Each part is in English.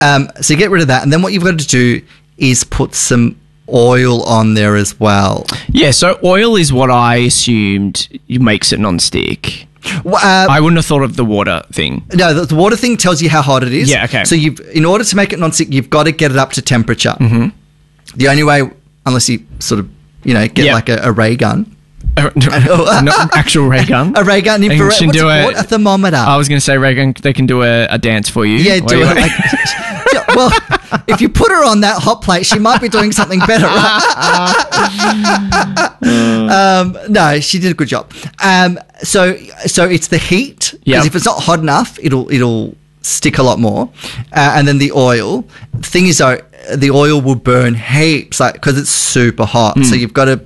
So you get rid of that, and then what you've got to do is put some oil on there as well. Yeah, so oil is what I assumed makes it non-stick. I wouldn't have thought of the water thing. No, the water thing tells you how hot it is. Yeah, okay. So in order to make it non-stick, you've got to get it up to temperature. Mm-hmm. The only way, unless you sort of, get like a ray gun. Not actual ray gun. A ray gun. Infrared. What's it called? A thermometer. I was going to say ray gun. They can do a dance for you. Yeah, do it. Well, if you put her on that hot plate, she might be doing something better, right? No, she did a good job. So it's the heat. Because if it's not hot enough, it'll stick a lot more. And then the oil. The thing is, though, the oil will burn heaps, because it's super hot. So you've got to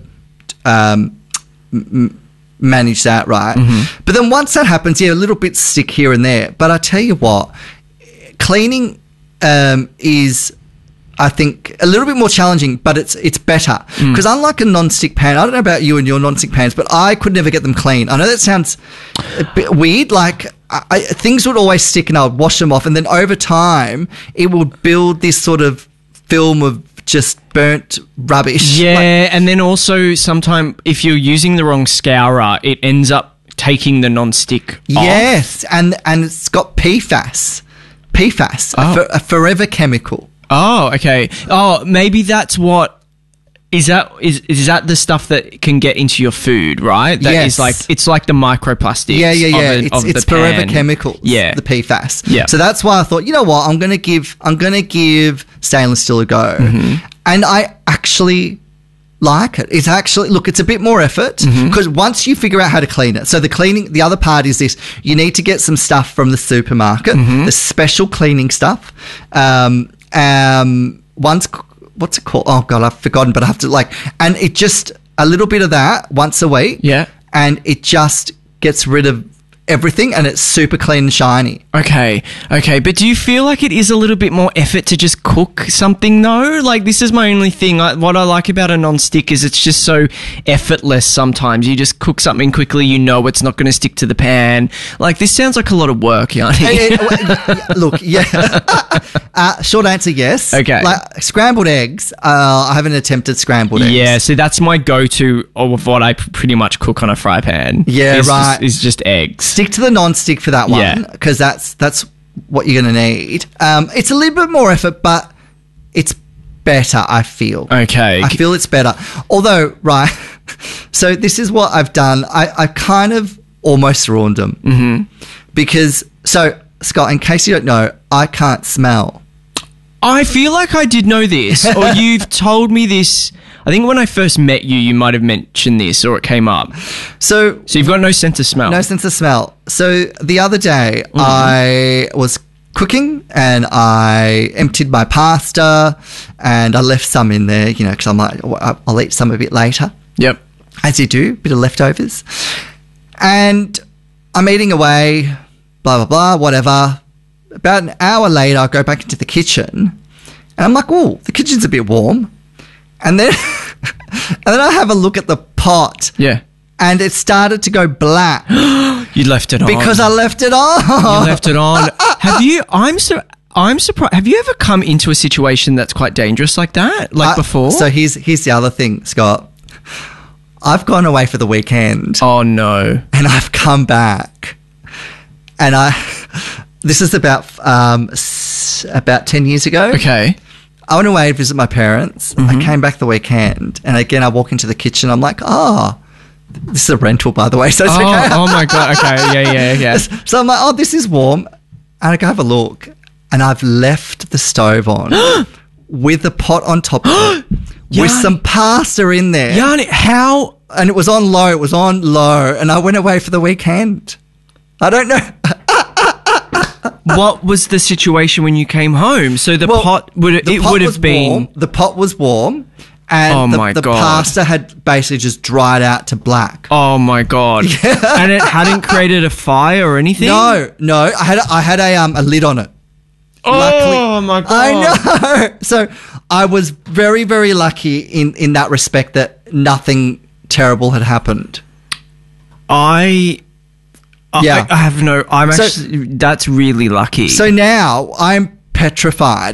manage that, right? Mm-hmm. But then once that happens, a little bit stick here and there. But I tell you what, cleaning is, I think, a little bit more challenging, but it's better. Because unlike a non-stick pan, I don't know about you and your non-stick pans, but I could never get them clean. I know that sounds a bit weird. Things would always stick and I would wash them off. And then over time, it would build this sort of film of just burnt rubbish. Yeah, and then also sometimes if you're using the wrong scourer, it ends up taking the non-stick off. Yes, and it's got PFAS. A forever chemical. Oh, okay. Oh, maybe that's what... Is that the stuff that can get into your food, right? That yes. It's like the microplastics. Yeah. It's forever chemicals. Yeah. The PFAS. Yeah. So that's why I thought, you know what, I'm gonna give stainless steel a go. Mm-hmm. And I actually like it. It's actually, look, it's a bit more effort because once you figure out how to clean it. So the other part is this: you need to get some stuff from the supermarket, the special cleaning stuff. What's it called? Oh, God, I've forgotten, but I have to and it just, a little bit of that once a week. Yeah. And it just gets rid of everything and it's super clean and shiny. Okay. But do you feel like it is a little bit more effort to just cook something though? This is my only thing. What I like about a non-stick is it's just so effortless sometimes. You just cook something quickly, it's not going to stick to the pan. This sounds like a lot of work, Yanni. Look, yeah. Short answer, yes. Okay. Scrambled eggs, I haven't attempted scrambled eggs. Yeah, so that's my go-to of what I pretty much cook on a fry pan. Yeah, right. Is just eggs. Stick to the non-stick for that one because that's what you're going to need. It's a little bit more effort, but it's better, I feel. Okay. I feel it's better. Although, right, so this is what I've done. I kind of almost ruined them. Mm-hmm. Because, so, Scott, in case you don't know, I can't smell. I feel like I did know this, or you've told me this. I think when I first met you, you might have mentioned this, or it came up. So you've got no sense of smell. No sense of smell. So the other day, I was cooking and I emptied my pasta and I left some in there, because I'm like, I'll eat some a bit later. Yep. As you do, a bit of leftovers. And I'm eating away, blah, blah, blah, whatever. About an hour later, I go back into the kitchen and I'm like, oh, the kitchen's a bit warm. And then I have a look at the pot. Yeah. And it started to go black. You left it on. Because I left it on. You left it on. I'm surprised. Have you ever come into a situation that's quite dangerous like that? Before? So here's the other thing, Scott. I've gone away for the weekend. Oh, no. And I've come back. And this is about 10 years ago. Okay. I went away to visit my parents. I came back the weekend. And again, I walk into the kitchen. I'm like, this is a rental, by the way. So it's okay. Oh, my God. Okay. Yeah. So I'm like, this is warm. And I go have a look. And I've left the stove on with the pot on top of it with some pasta in there. Yanni, how? And it was on low. And I went away for the weekend. I don't know. What was the situation when you came home? So the pot would have been warm. The pot was warm, and the pasta had basically just dried out to black. Oh my God! Yeah. And it hadn't created a fire or anything. No. I had a lid on it. Oh, luckily, my God! I know. So I was very, very lucky in that respect that nothing terrible had happened. I have no... that's really lucky. So now I'm petrified.